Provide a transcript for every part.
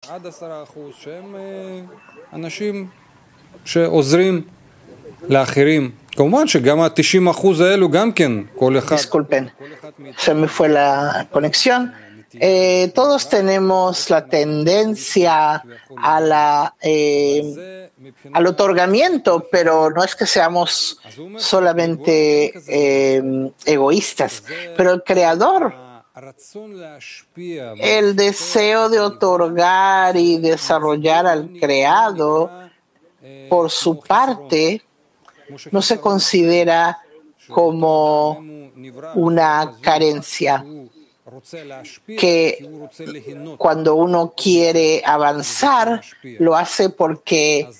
אנשים שעוזרים לאחרים. כמובן שגם ה-90% האלו גם כן, כל אחד. Disculpen, se me fue la conexión. Todos tenemos la tendencia al otorgamiento, pero no es que seamos solamente egoístas. Pero el Creador, el deseo de otorgar y desarrollar al creado, por su parte, no se considera como una carencia, que cuando uno quiere avanzar, lo hace porque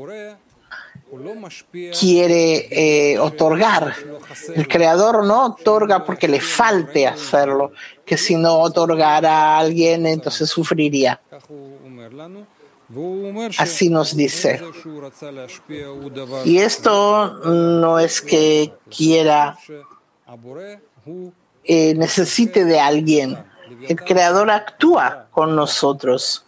quiere otorgar. El Creador no otorga porque le falte hacerlo, que si no otorgara a alguien, entonces sufriría. Así nos dice. Y esto no es que quiera, necesite de alguien. El Creador actúa con nosotros.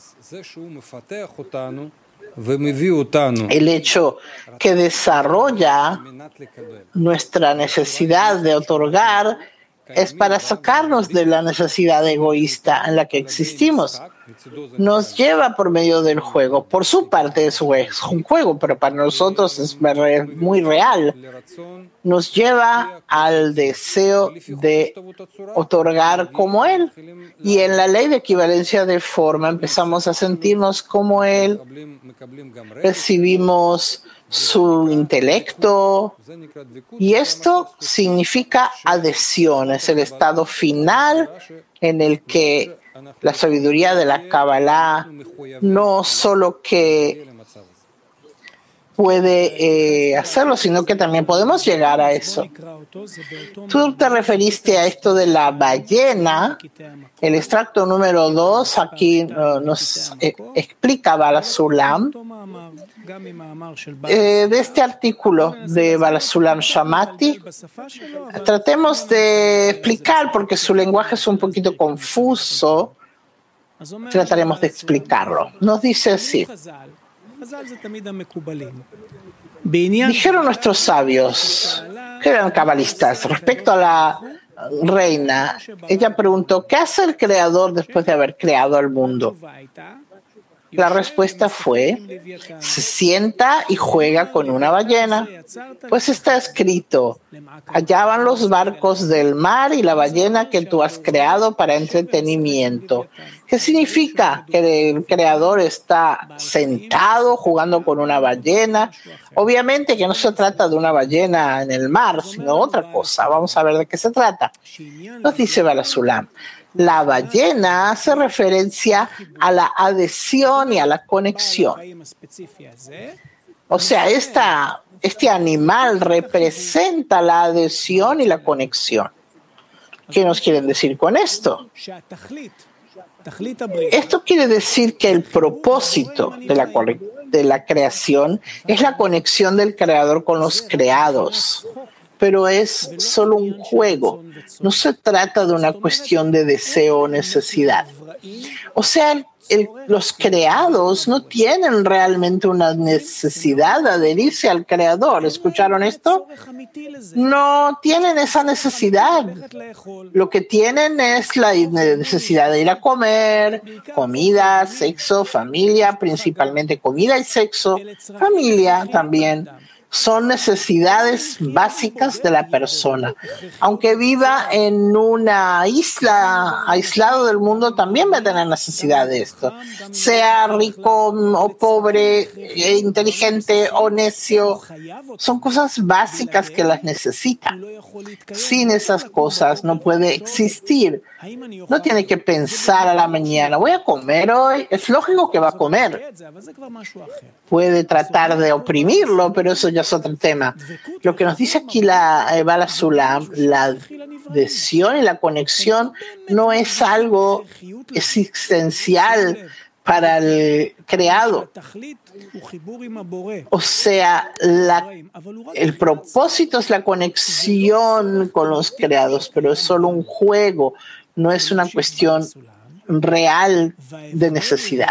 El hecho que desarrolla nuestra necesidad de otorgar es para sacarnos de la necesidad egoísta en la que existimos. Nos lleva por medio del juego. Por su parte es un juego, pero para nosotros es muy real. Nos lleva al deseo de otorgar como Él. Y en la ley de equivalencia de forma empezamos a sentirnos como Él. Recibimos su intelecto. Y esto significa adhesión. Es el estado final en el que la sabiduría de la Kabbalah no solo que puede hacerlo, sino que también podemos llegar a eso. Tú te referiste a esto de la ballena. El extracto número 2 aquí nos explica Baal HaSulam. De este artículo de Baal HaSulam Shamati, tratemos de explicar, porque su lenguaje es un poquito confuso, trataremos de explicarlo. Nos dice así: dijeron nuestros sabios, que eran cabalistas, respecto a la reina, ella preguntó, ¿qué hace el Creador después de haber creado el mundo? La respuesta fue, se sienta y juega con una ballena. Pues está escrito, allá van los barcos del mar y la ballena que tú has creado para entretenimiento. ¿Qué significa? Que el Creador está sentado jugando con una ballena. Obviamente que no se trata de una ballena en el mar, sino otra cosa. Vamos a ver de qué se trata. Nos dice Baal HaSulam. La ballena hace referencia a la adhesión y a la conexión. O sea, este animal representa la adhesión y la conexión. ¿Qué nos quieren decir con esto? Esto quiere decir que el propósito de la creación es la conexión del creador con los creados. Pero es solo un juego. No se trata de una cuestión de deseo o necesidad. O sea, los creados no tienen realmente una necesidad de adherirse al creador. ¿Escucharon esto? No tienen esa necesidad. Lo que tienen es la necesidad de ir a comer, comida, sexo, familia, principalmente comida y sexo, familia también. Son necesidades básicas de la persona. Aunque viva en una isla, aislado del mundo, también va a tener necesidad de esto. Sea rico o pobre, inteligente o necio, son cosas básicas que las necesita. Sin esas cosas no puede existir. No tiene que pensar a la mañana, voy a comer hoy. Es lógico que va a comer. Puede tratar de oprimirlo, pero eso ya es otro tema. Lo que nos dice aquí la Baal HaSulam, la adhesión y la conexión no es algo existencial para el creado. O sea, el propósito es la conexión con los creados, pero es solo un juego, no es una cuestión real de necesidad.